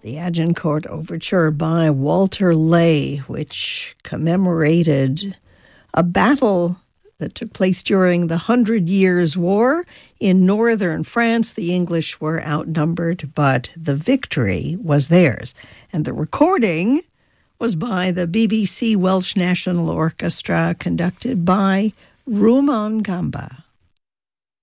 the Agincourt Overture by Walter Lay, which commemorated a battle that took place during the 100 Years' War. In northern France, the English were outnumbered, but the victory was theirs. And the recording was by the BBC Welsh National Orchestra, conducted by Rumon Gamba.